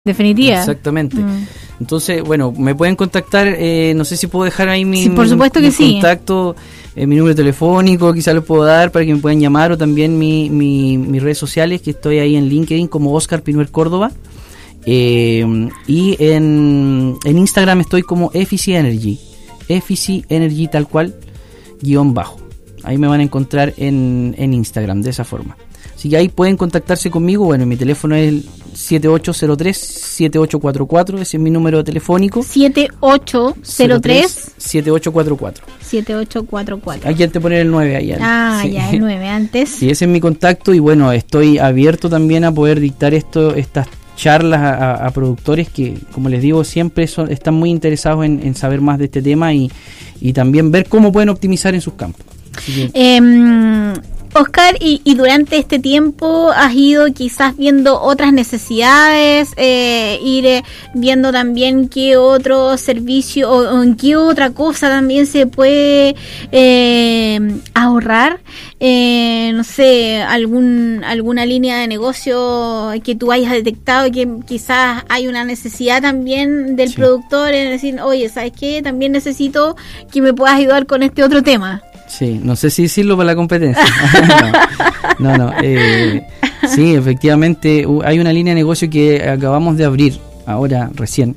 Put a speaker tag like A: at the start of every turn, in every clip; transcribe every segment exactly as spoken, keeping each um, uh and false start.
A: definitiva.
B: Exactamente.
A: Mm.
B: Entonces, bueno, me pueden contactar, eh, no sé si puedo dejar ahí mi,
A: sí, por supuesto
B: mi,
A: que
B: mi
A: sí.
B: contacto, eh, mi número telefónico, quizás lo puedo dar para que me puedan llamar, o también mi, mi, mis redes sociales, que estoy ahí en LinkedIn como Oscar Pinuer Córdoba, eh, y en, en Instagram estoy como Efficy Energy, Efficy Energy tal cual, guión bajo. Ahí me van a encontrar en, en Instagram, de esa forma. Así que ahí pueden contactarse conmigo. Bueno, mi teléfono es el siete ocho cero tres, siete ocho cuatro cuatro, ese es mi número telefónico.
A: siete ocho cero tres,
B: siete ocho cuatro cuatro.
A: siete ocho cuatro cuatro.
B: Hay que antes poner el nueve ahí.
A: Ah,
B: sí.
A: ya, el nueve antes.
B: Sí, ese es mi contacto y bueno, estoy abierto también a poder dictar esto, estas charlas a, a, a productores que, como les digo, siempre son, están muy interesados en, en saber más de este tema y, y también ver cómo pueden optimizar en sus campos. Así que,
A: eh, Oscar, y, y durante este tiempo has ido quizás viendo otras necesidades, eh, ir eh, viendo también qué otro servicio o, o en qué otra cosa también se puede eh, ahorrar, eh, no sé, algún alguna línea de negocio que tú hayas detectado que quizás hay una necesidad también del
B: sí. productor
A: en decir, oye, ¿sabes qué? También necesito que me puedas ayudar con este otro tema.
B: Sí, no sé si decirlo para la competencia. no, no, no eh, sí, efectivamente uh, hay una línea de negocio que acabamos de abrir ahora recién.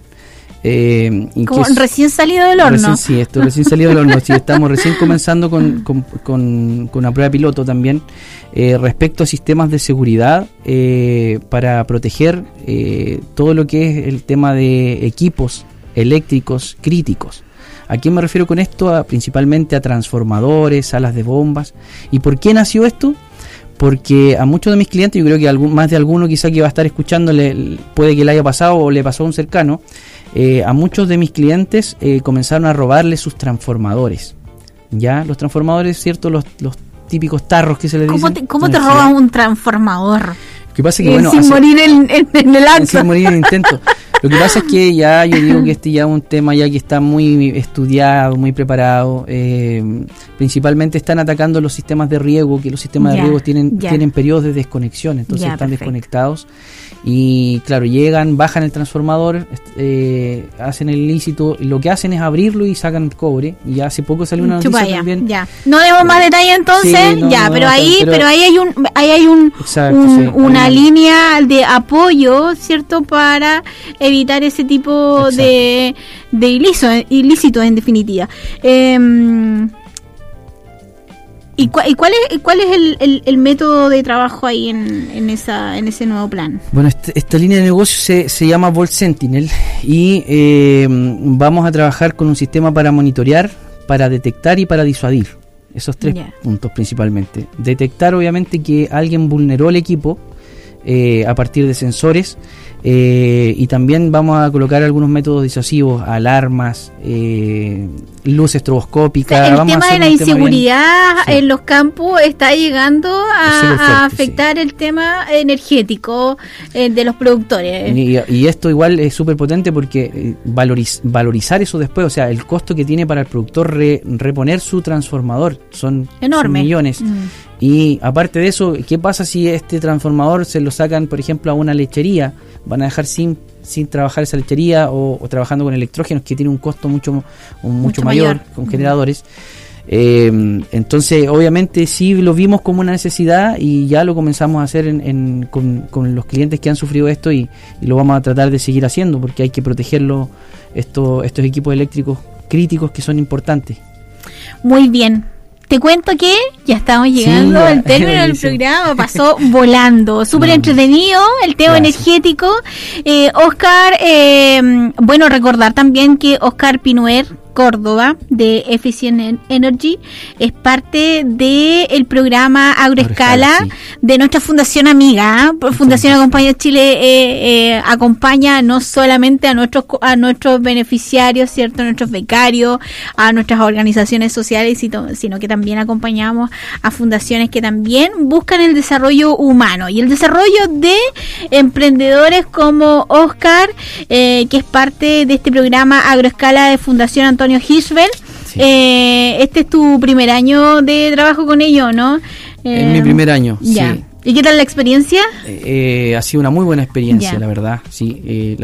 B: Eh,
A: Como es, recién salido del horno.
B: Recién, sí, esto recién salido del horno. Sí, estamos recién comenzando con, con, con, con una prueba piloto también eh, respecto a sistemas de seguridad eh, para proteger eh, todo lo que es el tema de equipos eléctricos críticos. ¿A qué me refiero con esto? A, principalmente a transformadores, salas de bombas. ¿Y por qué nació esto? Porque a muchos de mis clientes, yo creo que algún, más de alguno quizá que va a estar escuchando, le, puede que le haya pasado o le pasó a un cercano, eh, a muchos de mis clientes eh, comenzaron a robarle sus transformadores. ¿Ya? Los transformadores, ¿cierto? Los, los típicos tarros que se les
A: ¿Cómo
B: dicen.
A: te, ¿Cómo te robas un transformador?
B: Lo que pasa es que,
A: eh,
B: bueno,
A: sin
B: hace,
A: morir en, en, en el acto.
B: Sin morir en el intento. Lo que pasa es que ya yo digo que este ya es un tema ya que está muy estudiado, muy preparado. Eh, principalmente están atacando los sistemas de riego, que los sistemas
A: ya,
B: de riego tienen
A: ya.
B: tienen periodos de desconexión, entonces
A: ya,
B: están
A: perfecto.
B: desconectados. Y claro, llegan, bajan el transformador, eh, hacen el ilícito, y lo que hacen es abrirlo y sacan el cobre. Y ya hace poco salió una noticia
A: Chupa, ya,
B: también.
A: Ya. No demos más detalles entonces,
B: sí, no,
A: ya,
B: no,
A: pero
B: no,
A: ahí,
B: pero,
A: pero ahí hay un, ahí hay un,
B: exacto,
A: un
B: sí,
A: una
B: hay
A: línea de apoyo, cierto, para evitar ese tipo
B: exacto.
A: de de ilícito, ilícito en definitiva. Eh, ¿Y, cu- y cuál es cuál es el, el, el método de trabajo ahí en, en esa en ese nuevo plan?
B: Bueno, este, esta línea de negocio se, se llama Volt Sentinel y eh, vamos a trabajar con un sistema para monitorear, para detectar y para disuadir. Esos tres
A: Yeah.
B: puntos principalmente. Detectar obviamente que alguien vulneró el equipo eh, a partir de sensores eh, y también vamos a colocar algunos métodos disuasivos, alarmas, eh, luces estroboscópicas.
A: O sea, el
B: vamos
A: tema
B: a
A: de
B: hacer
A: la
B: un tema
A: inseguridad
B: bien, sí.
A: en los campos está llegando a,
B: Es súper fuerte,
A: a afectar sí. el tema energético eh, de los productores.
B: Y, y esto igual es súper potente porque eh, valoriz, valorizar eso después, o sea, el costo que tiene para el productor re, reponer su transformador son,
A: enorme.
B: son millones. Mm. Y aparte de eso, ¿qué pasa si este transformador se lo sacan, por ejemplo, a una lechería? Van a dejar sin sin trabajar esa lechería o, o trabajando con electrógenos que tiene un costo mucho mucho, mucho mayor, mayor con mm. generadores. Eh, entonces, obviamente, sí lo vimos como una necesidad y ya lo comenzamos a hacer en, en, con, con los clientes que han sufrido esto y, y lo vamos a tratar de seguir haciendo porque hay que protegerlo, esto, estos equipos eléctricos críticos que son importantes.
A: Muy bien. Te cuento que ya estamos llegando sí, al término del programa, pasó volando, súper no. entretenido el tema Gracias. energético. Eh, Oscar, eh, bueno, recordar también que Oscar Pinuer Córdoba de Efficy Energy es parte de el programa Agroescala sí. de nuestra fundación amiga. ¿eh? Fundación Acompaña Chile eh, eh, acompaña no solamente a nuestros a nuestros beneficiarios, cierto, a nuestros becarios, a nuestras organizaciones sociales, sino, sino que también acompañamos a fundaciones que también buscan el desarrollo humano y el desarrollo de emprendedores como Oscar, eh, que es parte de este programa Agroescala de Fundación Antonio Hirschfeld. Sí. Eh, este es tu primer año de trabajo con ellos, ¿no?
B: Eh, es mi primer año,
A: ya.
B: sí.
A: ¿Y qué tal la experiencia?
B: Eh, ha sido una muy buena experiencia,
A: Ya.
B: la verdad. Sí, eh,